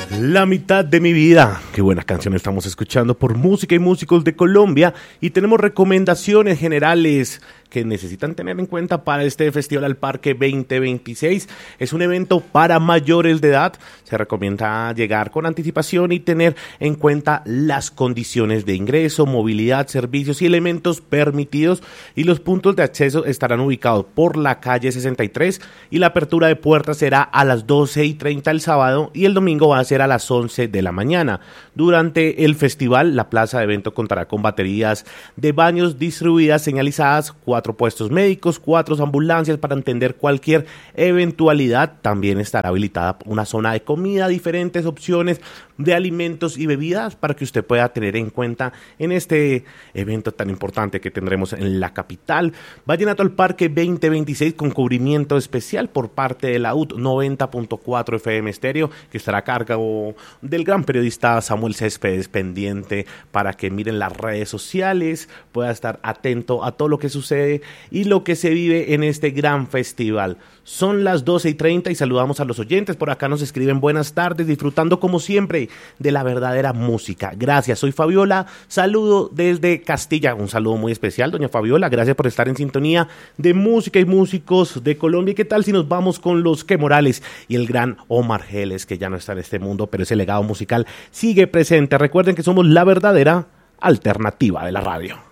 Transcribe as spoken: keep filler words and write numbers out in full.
La mitad de mi vida. Qué buenas canciones estamos escuchando por Música y Músicos de Colombia, y tenemos recomendaciones generales que necesitan tener en cuenta para este Festival al Parque veinte veintiséis. Es un evento para mayores de edad. Se recomienda llegar con anticipación y tener en cuenta las condiciones de ingreso, movilidad, servicios y elementos permitidos, y los puntos de acceso estarán ubicados por la calle sesenta y tres, y la apertura de puertas será a las doce y treinta el sábado y el domingo va a ser a las once de la mañana. Durante el festival, la plaza de evento contará con baterías de baños distribuidas, señalizadas, cuatro puestos médicos, cuatro ambulancias para atender cualquier eventualidad. También estará habilitada una zona de comida, diferentes opciones de alimentos y bebidas para que usted pueda tener en cuenta en este evento tan importante que tendremos en la capital. Vallenato al Parque veinte veintiséis con cubrimiento especial por parte de la U T noventa punto cuatro F M Estéreo, que estará a cargo del gran periodista Samuel Céspedes, pendiente para que miren las redes sociales, pueda estar atento a todo lo que sucede y lo que se vive en este gran festival. Son las doce y treinta y saludamos a los oyentes. Por acá nos escriben: buenas tardes, disfrutando como siempre de la verdadera música. Gracias, soy Fabiola, saludo desde Castilla. Un saludo muy especial, doña Fabiola, gracias por estar en sintonía de Música y Músicos de Colombia. ¿Qué tal si nos vamos con los Que Morales y el gran Omar Geles, que ya no está en este mundo, pero ese legado musical sigue presente? Recuerden que somos la verdadera alternativa de la radio.